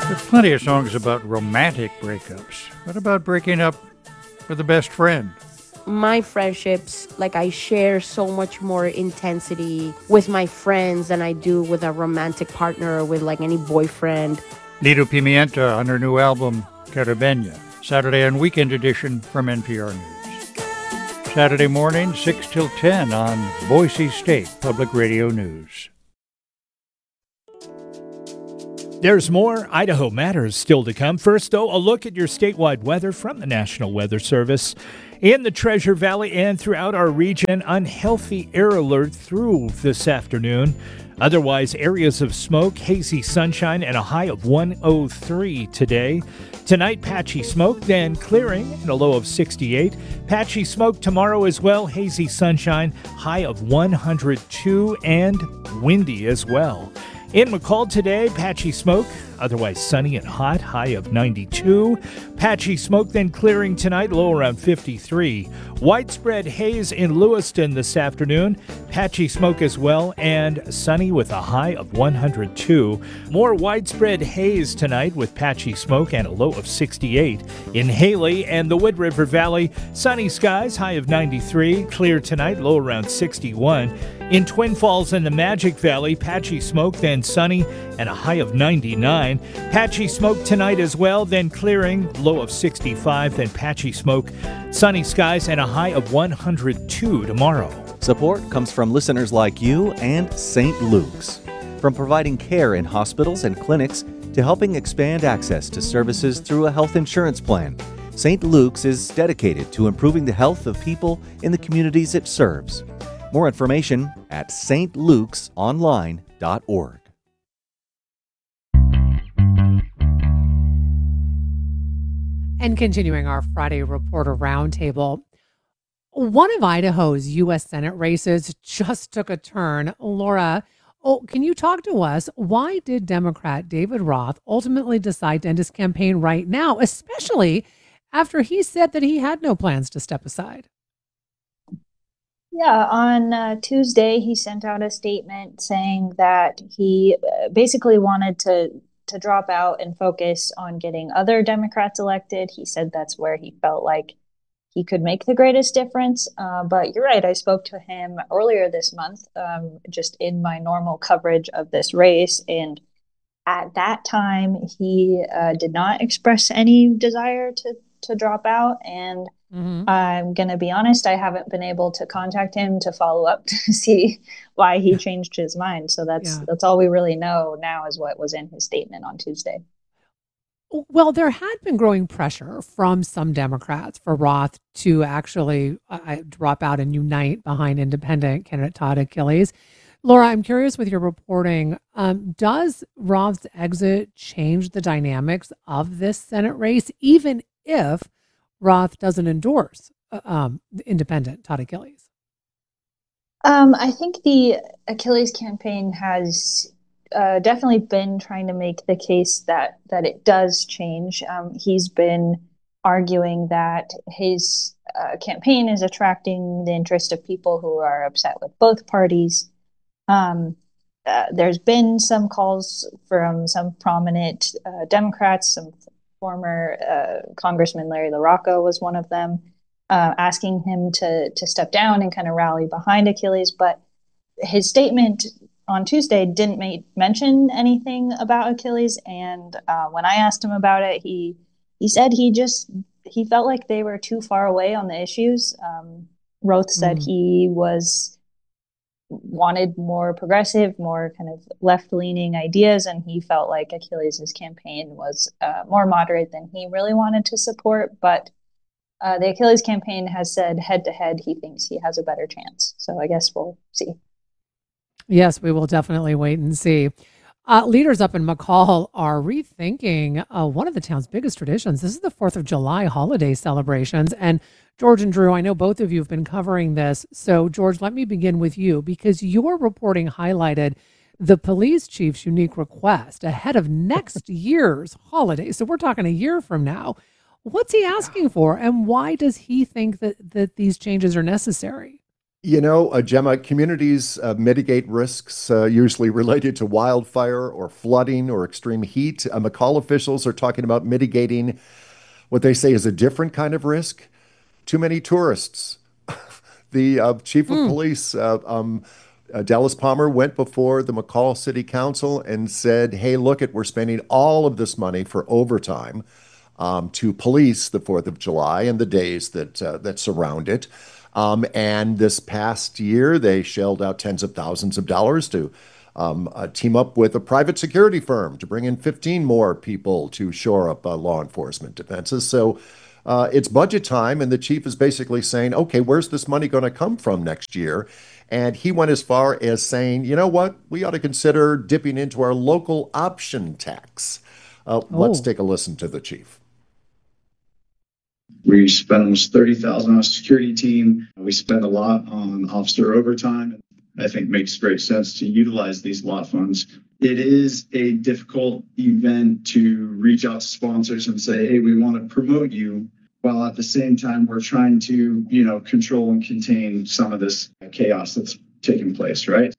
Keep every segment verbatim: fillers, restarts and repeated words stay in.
There's plenty of songs about romantic breakups. What about breaking up with a best friend? My friendships, like I share so much more intensity with my friends than I do with a romantic partner or with like any boyfriend. Lido Pimienta on her new album, Caribeña, Saturday and Weekend Edition from N P R News. Saturday morning, six till ten on Boise State Public Radio News. There's more Idaho Matters still to come. First, though, a look at your statewide weather from the National Weather Service. In the Treasure Valley and throughout our region, unhealthy air alert through this afternoon. Otherwise, areas of smoke, hazy sunshine, and a high of one oh three today. Tonight, patchy smoke, then clearing and a low of sixty-eight. Patchy smoke tomorrow as well, hazy sunshine, high of one hundred two, and windy as well. In McCall today, patchy smoke, otherwise sunny and hot, high of ninety-two. Patchy smoke, then clearing tonight, low around fifty-three. Widespread haze in Lewiston this afternoon, patchy smoke as well, and sunny with a high of one hundred two. More widespread haze tonight with patchy smoke and a low of sixty-eight. In Haley and the Wood River Valley, sunny skies, high of ninety-three. Clear tonight, low around sixty-one. In Twin Falls and the Magic Valley, patchy smoke, then sunny, and a high of ninety-nine. Patchy smoke tonight as well, then clearing, low of sixty-five, then patchy smoke, sunny skies, and a high of one hundred two tomorrow. Support comes from listeners like you and Saint Luke's. From providing care in hospitals and clinics to helping expand access to services through a health insurance plan, Saint Luke's is dedicated to improving the health of people in the communities it serves. More information at s t lukes online dot org. And continuing our Friday Reporter Roundtable, one of Idaho's U S Senate races just took a turn. Laura, oh, can you talk to us? Why did Democrat David Roth ultimately decide to end his campaign right now, especially after he said that he had no plans to step aside? Yeah, on uh, Tuesday, he sent out a statement saying that he uh, basically wanted to to drop out and focus on getting other Democrats elected. He said that's where he felt like he could make the greatest difference. Uh, but you're right, I spoke to him earlier this month, um, just in my normal coverage of this race. And at that time, he uh, did not express any desire to to drop out. And Mm-hmm. I'm going to be honest, I haven't been able to contact him to follow up to see why he changed his mind. So that's yeah. that's all we really know now is what was in his statement on Tuesday. Well, there had been growing pressure from some Democrats for Roth to actually uh, drop out and unite behind independent candidate Todd Achilles. Laura, I'm curious with your reporting, um, does Roth's exit change the dynamics of this Senate race, even if Roth doesn't endorse uh, um, the independent Todd Achilles? Um, I think the Achilles campaign has uh, definitely been trying to make the case that that it does change. Um, he's been arguing that his uh, campaign is attracting the interest of people who are upset with both parties. Um, uh, there's been some calls from some prominent uh, Democrats, some former uh, Congressman Larry LaRocca was one of them, uh, asking him to to step down and kind of rally behind Achilles. But his statement on Tuesday didn't make, mention anything about Achilles. And uh, when I asked him about it, he he said he just he felt like they were too far away on the issues. Um, Roth said mm. he was wanted more progressive, more kind of left-leaning ideas, and he felt like Achilles' campaign was uh, more moderate than he really wanted to support. But uh, the Achilles campaign has said head-to-head he thinks he has a better chance. So I guess we'll see. Yes, we will definitely wait and see. Uh, leaders up in McCall are rethinking uh, one of the town's biggest traditions. This is the fourth of July holiday celebrations. And George and Drew, I know both of you have been covering this. So, George, let me begin with you because your reporting highlighted the police chief's unique request ahead of next year's holiday. So we're talking a year from now. What's he asking for, and why does he think that, that these changes are necessary? You know, uh, Gemma, communities uh, mitigate risks uh, usually related to wildfire or flooding or extreme heat. Uh, McCall officials are talking about mitigating what they say is a different kind of risk. Too many tourists. The uh, chief of Mm. police, uh, um, uh, Dallas Palmer, went before the McCall City Council and said, "Hey, look at we're spending all of this money for overtime um, to police the Fourth of July and the days that uh, that surround it." Um, and this past year, they shelled out tens of thousands of dollars to um, uh, team up with a private security firm to bring in fifteen more people to shore up uh, law enforcement defenses. So uh, it's budget time, and the chief is basically saying, okay, where's this money going to come from next year? And he went as far as saying, you know what, we ought to consider dipping into our local option tax. Uh, let's Oh. take a listen to the chief. We spend almost thirty thousand on a security team. We spend a lot on officer overtime. I think it makes great sense to utilize these lot funds. It is a difficult event to reach out to sponsors and say, hey, we want to promote you, while at the same time we're trying to, you know, control and contain some of this chaos that's taking place, right?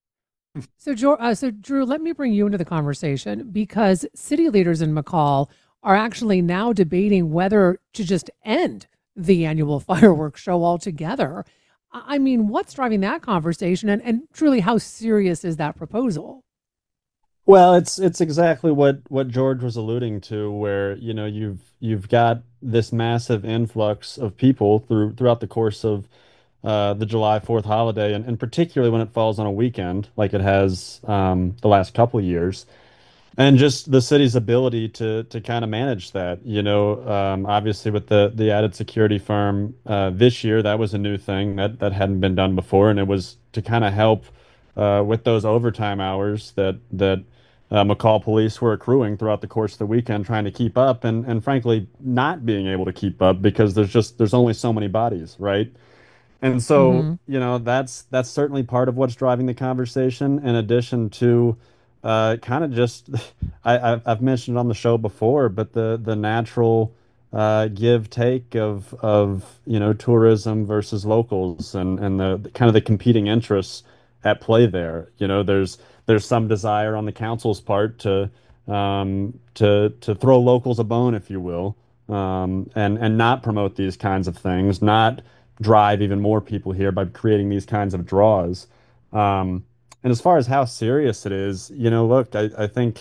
So, Geor- uh, so Drew, let me bring you into the conversation because city leaders in McCall are actually now debating whether to just end the annual fireworks show altogether. I I mean, what's driving that conversation, and, and truly, how serious is that proposal? Well, it's it's exactly what what George was alluding to, where you know you've you've got this massive influx of people through throughout the course of uh, the July fourth holiday, and, and particularly when it falls on a weekend, like it has um, the last couple of years, and just the city's ability to to kind of manage that. You know, um, obviously with the the added security firm uh, this year, that was a new thing that that hadn't been done before, and it was to kind of help uh, with those overtime hours that that uh, McCall police were accruing throughout the course of the weekend, trying to keep up, and and frankly not being able to keep up because there's just there's only so many bodies, right? And so, Mm-hmm. you know, that's that's certainly part of what's driving the conversation, in addition to uh, kind of just I, I've, I've mentioned it on the show before, but the the natural uh, give take of of you know tourism versus locals, and and the, the kind of the competing interests at play there. You know, there's there's some desire on the council's part to um, to to throw locals a bone, if you will, um, and and not promote these kinds of things, not drive even more people here by creating these kinds of draws. Um, and as far as how serious it is, you know, look, I, I think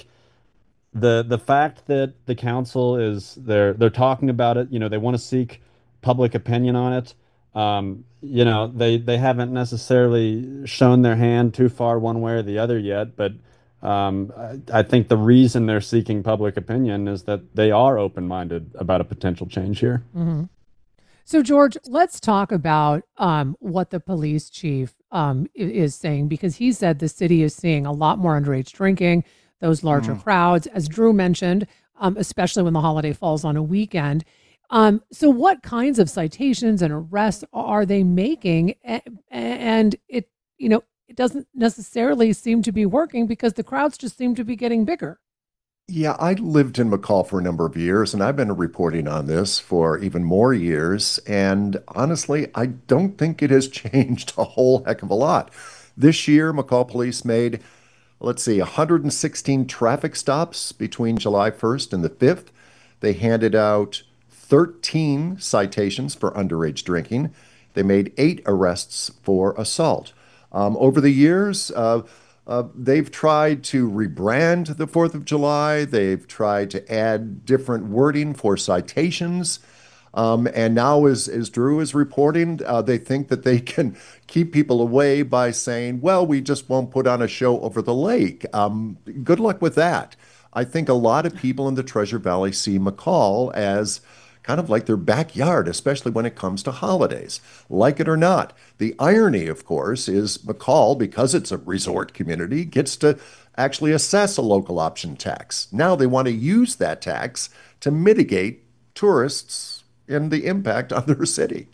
the the fact that the council is they're they're talking about it, you know, they want to seek public opinion on it. Um, you know, they they haven't necessarily shown their hand too far one way or the other yet, but um, I, I think the reason they're seeking public opinion is that they are open-minded about a potential change here. Mm-hmm. So, George, let's talk about um, what the police chief um, i- is saying, because he said the city is seeing a lot more underage drinking, those larger Mm. crowds, as Drew mentioned, um, especially when the holiday falls on a weekend. Um, so, what kinds of citations and arrests are they making? A- And it, you know, it doesn't necessarily seem to be working because the crowds just seem to be getting bigger. Yeah, I lived in McCall for a number of years, and I've been reporting on this for even more years. And honestly, I don't think it has changed a whole heck of a lot. This year, McCall police made, let's see, one hundred sixteen traffic stops between July first and the fifth. They handed out thirteen citations for underage drinking. They made eight arrests for assault. Um, over the years, uh, uh, they've tried to rebrand the Fourth of July. They've tried to add different wording for citations. Um, and now, as, as Drew is reporting, uh, they think that they can keep people away by saying, well, we just won't put on a show over the lake. Um, good luck with that. I think a lot of people in the Treasure Valley see McCall as kind of like their backyard, especially when it comes to holidays. Like it or not. The irony, of course, is McCall, because it's a resort community, gets to actually assess a local option tax. Now they want to use that tax to mitigate tourists and the impact on their city.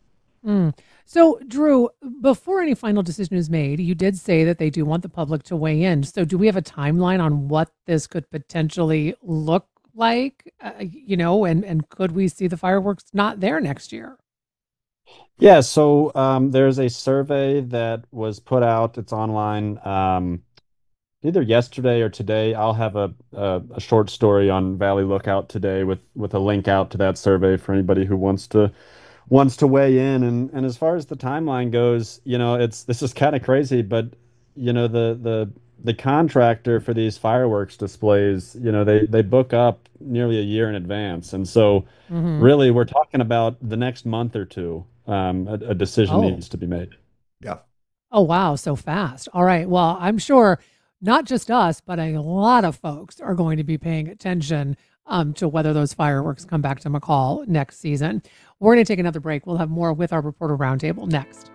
Mm. So, Drew, before any final decision is made, you did say that they do want the public to weigh in. So, do we have a timeline on what this could potentially look like? Uh, you know, and and could we see the fireworks not there next year? Yeah, so um, there's a survey that was put out. It's online. Um, either yesterday or today. I'll have a, a a short story on Valley Lookout today with with a link out to that survey for anybody who wants to wants to weigh in. And and as far as the timeline goes, you know, it's this is kind of crazy, but you know, the the the contractor for these fireworks displays, you know, they they book up nearly a year in advance. And so Hmm. really we're talking about the next month or two. Um, a, a decision Oh. needs to be made. Yeah. Oh, wow, so fast. All right. Well, I'm sure not just us, but a lot of folks are going to be paying attention um, to whether those fireworks come back to McCall next season. We're going to take another break. We'll have more with our reporter roundtable next.